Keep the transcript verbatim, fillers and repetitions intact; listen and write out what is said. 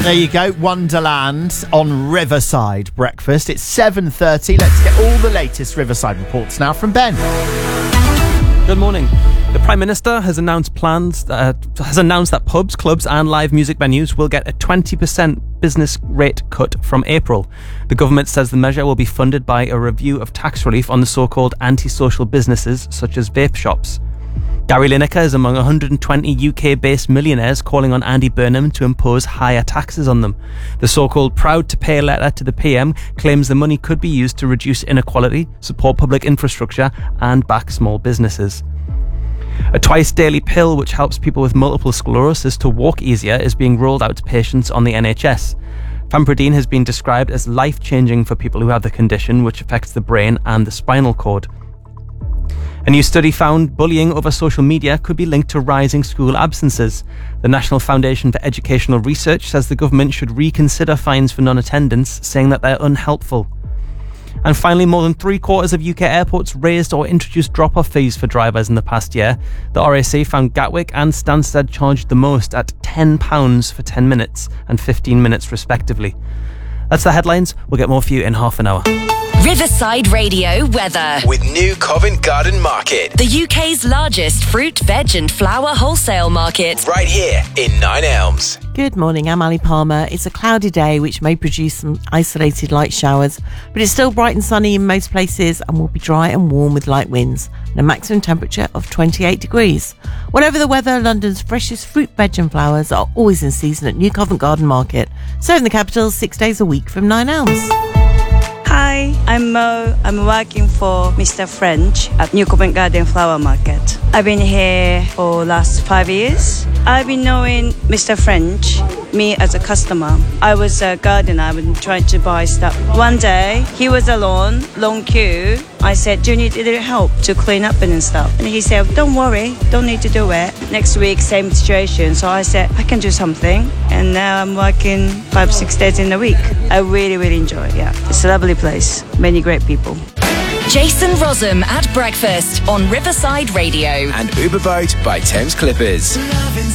There you go, Wonderland on Riverside Breakfast. It's seven thirty. Let's get all the latest Riverside reports now from Ben. Good morning. The Prime Minister has announced plans uh, has announced that pubs, clubs and live music venues will get a twenty percent business rate cut from April. The government says the measure will be funded by a review of tax relief on the so-called antisocial businesses such as vape shops. Gary Lineker is among one hundred twenty U K-based millionaires calling on Andy Burnham to impose higher taxes on them. The so-called Proud to Pay letter to the P M claims the money could be used to reduce inequality, support public infrastructure and back small businesses. A twice-daily pill which helps people with multiple sclerosis to walk easier is being rolled out to patients on the N H S. Famprudine has been described as life-changing for people who have the condition, which affects the brain and the spinal cord. A new study found bullying over social media could be linked to rising school absences. The National Foundation for Educational Research says the government should reconsider fines for non-attendance, saying that they're unhelpful. And finally, more than three quarters of U K airports raised or introduced drop-off fees for drivers in the past year. The R A C found Gatwick and Stansted charged the most at ten pounds for ten minutes and fifteen minutes respectively. That's the headlines. We'll get more for you in half an hour. Riverside Radio weather. With New Covent Garden Market. The U K's largest fruit, veg and flower wholesale market. Right here in Nine Elms. Good morning, I'm Ali Palmer. It's a cloudy day which may produce some isolated light showers, but it's still bright and sunny in most places and will be dry and warm with light winds and a maximum temperature of twenty-eight degrees. Whatever the weather, London's freshest fruit, veg and flowers are always in season at New Covent Garden Market, serving the capital six days a week from Nine Elms. Hi, I'm Mo. I'm working for Mister French at New Covent Garden Flower Market. I've been here for last five years. I've been knowing Mister French, me as a customer. I was a gardener, I've been trying to buy stuff. One day, he was alone, long queue. I said, do you need a little help to clean up and stuff? And he said, don't worry, don't need to do it. Next week, same situation. So I said, I can do something. And now I'm working five, six days in a week. I really, really enjoy it, yeah. It's a lovely place, many great people. Jason Rossum at breakfast on Riverside Radio. And Uber Boat by Thames Clippers.